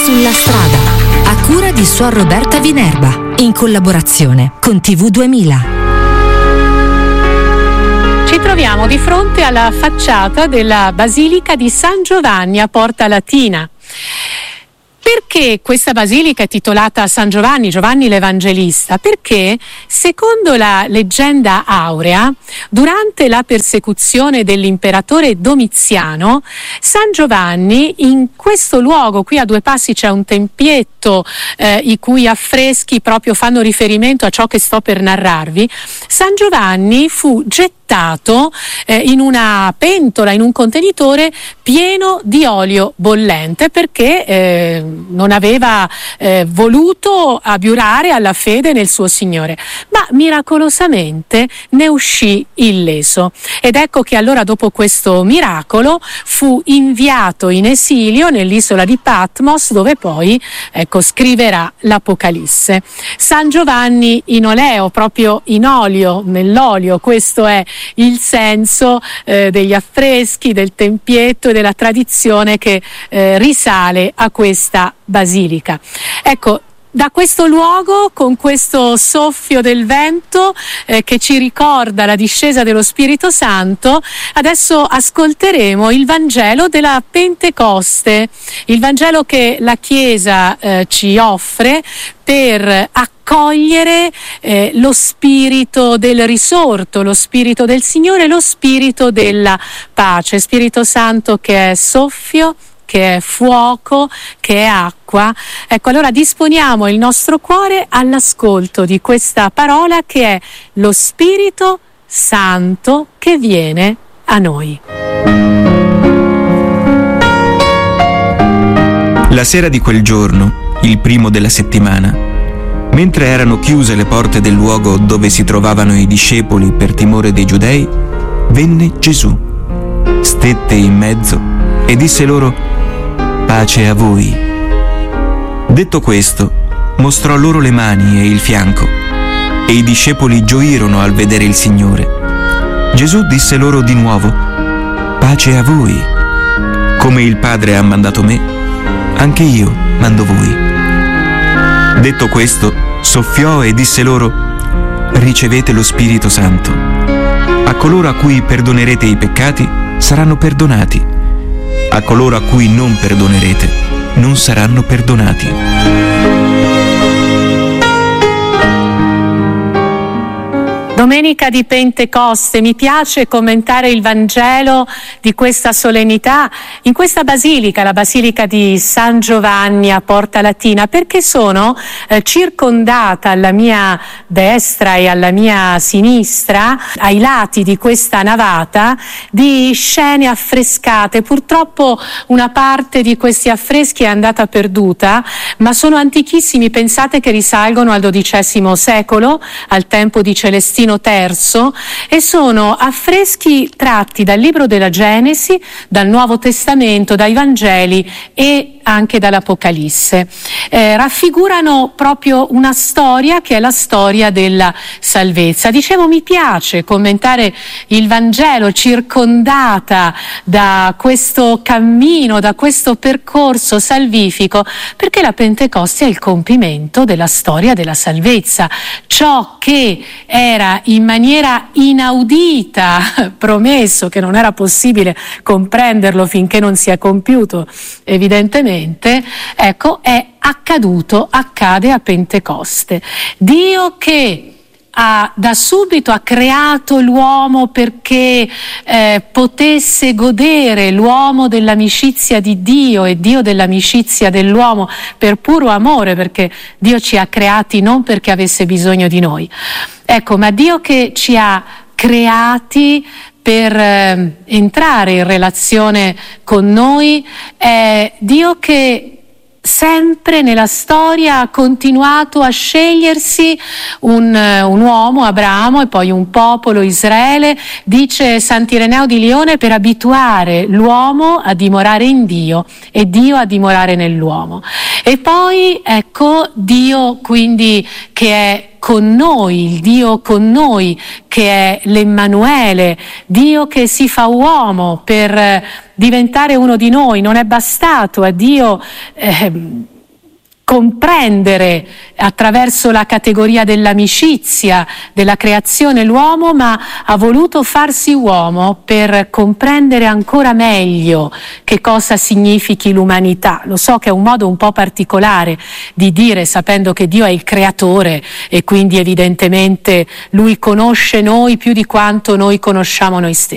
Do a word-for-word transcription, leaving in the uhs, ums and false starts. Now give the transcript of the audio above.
Sulla strada, a cura di Suor Roberta Vinerba, in collaborazione con T V duemila. Ci troviamo di fronte alla facciata della Basilica di San Giovanni a Porta Latina. Perché questa basilica è titolata San Giovanni, Giovanni l'Evangelista? Perché, secondo la leggenda aurea, durante la persecuzione dell'imperatore Domiziano, San Giovanni, in questo luogo, qui a due passi c'è un tempietto eh, i cui affreschi proprio fanno riferimento a ciò che sto per narrarvi, San Giovanni fu gettato eh, in una pentola, in un contenitore pieno di olio bollente, perché eh, non aveva eh, voluto abiurare alla fede nel suo Signore, ma miracolosamente ne uscì illeso. Ed ecco che allora, dopo questo miracolo, fu inviato in esilio nell'isola di Patmos, dove poi ecco scriverà l'Apocalisse. San Giovanni in oleo, proprio in olio, nell'olio, questo è il senso eh, degli affreschi, del tempietto e della tradizione che eh, risale a questa basilica. Ecco, da questo luogo, con questo soffio del vento eh, che ci ricorda la discesa dello Spirito Santo, adesso ascolteremo il Vangelo della Pentecoste, il Vangelo che la Chiesa eh, ci offre per accogliere eh, lo spirito del risorto, lo spirito del Signore, lo spirito della pace, Spirito Santo che è soffio, che è fuoco, che è acqua. Ecco, allora disponiamo il nostro cuore all'ascolto di questa parola che è lo Spirito Santo che viene a noi. La sera di quel giorno, il primo della settimana, mentre erano chiuse le porte del luogo dove si trovavano i discepoli per timore dei giudei, venne Gesù, stette in mezzo e disse loro: pace a voi. Detto questo, mostrò loro le mani e il fianco, e i discepoli gioirono al vedere il Signore. Gesù disse loro di nuovo: pace a voi. Come il Padre ha mandato me, anche io mando voi. Detto questo, soffiò e disse loro: ricevete lo Spirito Santo. A coloro a cui perdonerete i peccati saranno perdonati. A coloro a cui non perdonerete non saranno perdonati. Domenica di Pentecoste, mi piace commentare il Vangelo di questa solennità in questa basilica, la Basilica di San Giovanni a Porta Latina, perché sono eh, circondata alla mia destra e alla mia sinistra, ai lati di questa navata, di scene affrescate. Purtroppo una parte di questi affreschi è andata perduta, ma sono antichissimi. Pensate che risalgono al dodicesimo secolo, al tempo di Celestino terzo, e sono affreschi tratti dal libro della Genesi, dal Nuovo Testamento, dai Vangeli e anche dall'Apocalisse. Eh, raffigurano proprio una storia che è la storia della salvezza. Dicevo, mi piace commentare il Vangelo circondata da questo cammino, da questo percorso salvifico, perché la Pentecoste è il compimento della storia della salvezza. Ciò che era in maniera inaudita promesso, che non era possibile comprenderlo finché non si è compiuto, evidentemente, ecco, è accaduto, accade a Pentecoste. Dio che ha da subito ha creato l'uomo perché eh, potesse godere l'uomo dell'amicizia di Dio e Dio dell'amicizia dell'uomo per puro amore, perché Dio ci ha creati non perché avesse bisogno di noi. Ecco, ma Dio che ci ha creati per eh, entrare in relazione con noi, è Dio che sempre nella storia ha continuato a scegliersi un, un uomo, Abramo, e poi un popolo, Israele, dice Sant'Ireneo di Lione, per abituare l'uomo a dimorare in Dio e Dio a dimorare nell'uomo. E poi ecco Dio quindi che è con noi, il Dio con noi, che è l'Emmanuele, Dio che si fa uomo per diventare uno di noi. Non è bastato a Dio eh, comprendere attraverso la categoria dell'amicizia, della creazione l'uomo, ma ha voluto farsi uomo per comprendere ancora meglio che cosa significhi l'umanità. Lo so che è un modo un po' particolare di dire, sapendo che Dio è il creatore e quindi evidentemente Lui conosce noi più di quanto noi conosciamo noi stessi.